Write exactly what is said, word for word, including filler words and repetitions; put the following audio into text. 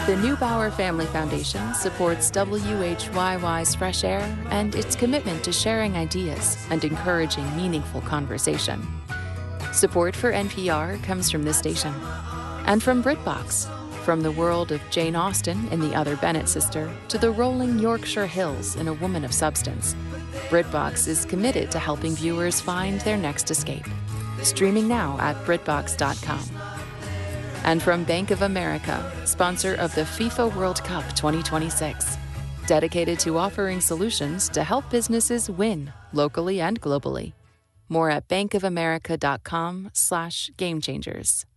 The Neubauer Family Foundation supports W H Y Y's Fresh Air and its commitment to sharing ideas and encouraging meaningful conversation. Support for N P R comes from this station and from BritBox. From the world of Jane Austen in The Other Bennet Sister to the rolling Yorkshire Hills in A Woman of Substance, BritBox is committed to helping viewers find their next escape. Streaming now at BritBox dot com. And from Bank of America, sponsor of the FIFA World Cup twenty twenty-six, dedicated to offering solutions to help businesses win locally and globally. More at bankofamerica.com slash game changers.